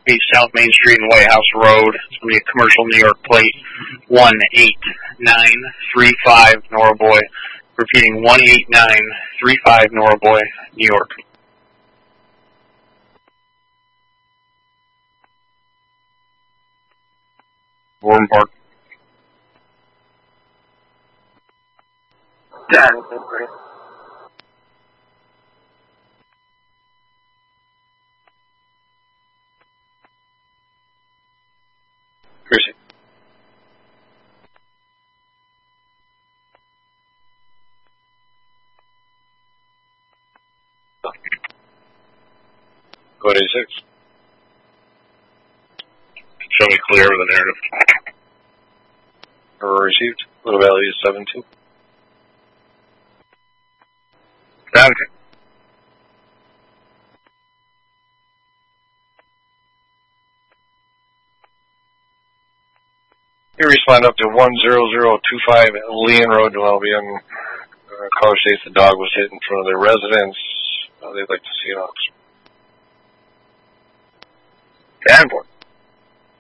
be South Main Street and White House Road. It's going to be a commercial New York plate 18935 Norboy. Repeating 18935 Norboy, New York. Warren Park. Chrissy. Code 86. Show me clear of the narrative. Error received. Little Valley is 7-2. Okay. You respond up to 10025 Leon Road, Albion. Caller states the dog was hit in front of their residence. They'd like to see an officer. Davenport.